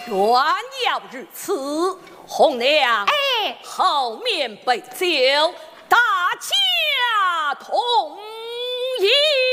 原要如此，红娘， 哎， 后面备酒，大家同饮。